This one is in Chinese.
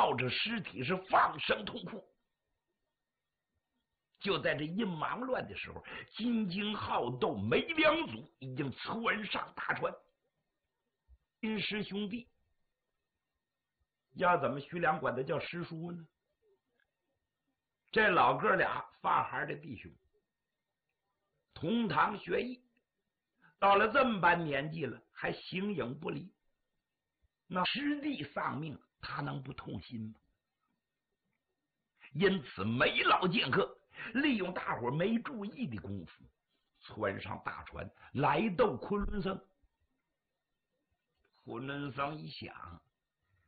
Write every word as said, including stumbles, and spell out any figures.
抱着尸体是放声痛哭。就在这一忙乱的时候，金睛好斗梅两祖已经窜上大船。金师兄弟要怎么徐良管他叫师叔呢？这老哥俩发孩的弟兄，同堂学艺，到了这么般年纪了，还形影不离。那师弟丧命，他能不痛心吗？因此梅老剑客利用大伙没注意的功夫，窜上大船来到昆仑僧。昆仑僧一想，